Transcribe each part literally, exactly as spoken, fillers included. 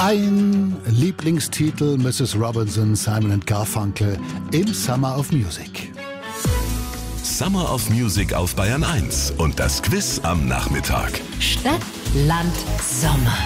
Ein Lieblingstitel Missus Robinson, Simon and Garfunkel im Summer of Music. Summer of Music auf Bayern eins und das Quiz am Nachmittag. Stadt, Land, Sommer.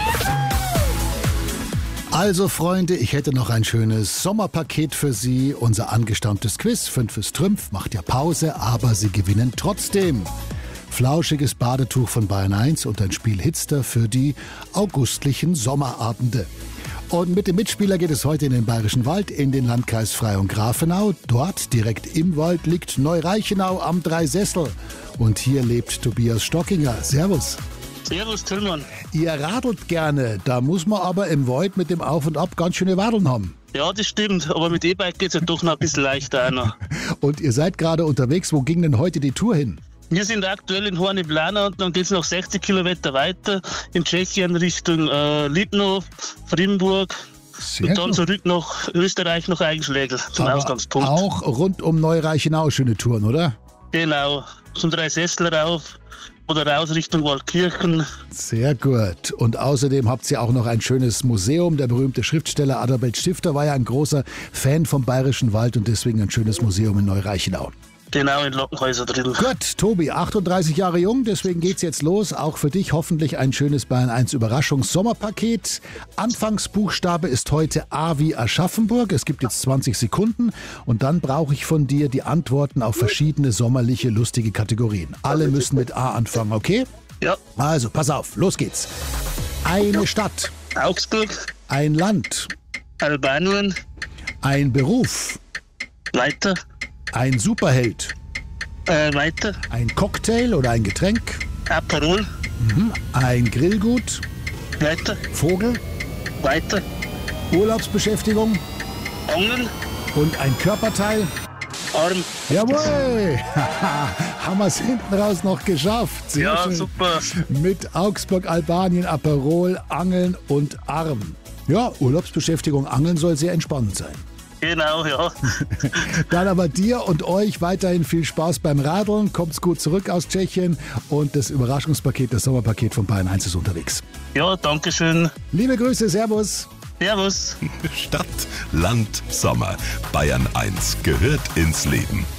Also Freunde, ich hätte noch ein schönes Sommerpaket für Sie. Unser angestammtes Quiz, fünf ist Trümpf, macht ja Pause, aber Sie gewinnen trotzdem. Flauschiges Badetuch von Bayern eins und ein Spiel Hitster für die augustlichen Sommerabende. Und mit dem Mitspieler geht es heute in den Bayerischen Wald, in den Landkreis Freyung-Grafenau. Dort, direkt im Wald, liegt Neureichenau am Dreisessel. Und hier lebt Tobias Stockinger. Servus. Servus, Tillmann. Ihr radelt gerne, da muss man aber im Wald mit dem Auf und Ab ganz schöne Wadeln haben. Ja, das stimmt, aber mit E-Bike geht es ja doch noch ein bisschen leichter auch noch. Und ihr seid gerade unterwegs, wo ging denn heute die Tour hin? Wir sind aktuell in Horn im Lana und dann geht es noch sechzig Kilometer weiter in Tschechien Richtung äh, Lipno, Frimburg Sehr und dann gut. zurück nach Österreich, nach Eigenschlägel zum Aber Ausgangspunkt. auch rund um Neureichenau schöne Touren, oder? Genau, zum Dreisessel rauf oder raus Richtung Waldkirchen. Sehr gut. Und außerdem habt ihr auch noch ein schönes Museum. Der berühmte Schriftsteller Adalbert Stifter war ja ein großer Fan vom Bayerischen Wald und deswegen ein schönes Museum in Neureichenau. Genau, in Lockenhäuser drin. Gut, Tobi, achtunddreißig Jahre jung, deswegen geht's jetzt los. Auch für dich hoffentlich ein schönes Bayern eins Überraschungs-Sommerpaket. Anfangsbuchstabe ist heute A wie Aschaffenburg. Es gibt jetzt zwanzig Sekunden und dann brauche ich von dir die Antworten auf verschiedene sommerliche, lustige Kategorien. Alle müssen mit A anfangen, okay? Ja, Also, pass auf, los geht's. Eine Stadt, Augsburg, ein Land, Albanien, ein Beruf, weiter, ein Superheld, äh, weiter, ein Cocktail oder ein Getränk, Aperol, ein Grillgut, weiter, Vogel, weiter, Urlaubsbeschäftigung Angeln, und ein Körperteil. Arm. Jawohl! Haben wir es hinten raus noch geschafft. Sehr Ja, schön. super. Mit Augsburg, Albanien, Aperol, Angeln und Arm. Ja, Urlaubsbeschäftigung Angeln soll sehr entspannend sein. Genau, ja. Dann aber dir und euch weiterhin viel Spaß beim Radeln. Kommt's gut zurück aus Tschechien und das Überraschungspaket, das Sommerpaket von Bayern eins ist unterwegs. Ja, danke schön. Liebe Grüße, Servus. Servus. Stadt, Land, Sommer. Bayern eins gehört ins Leben.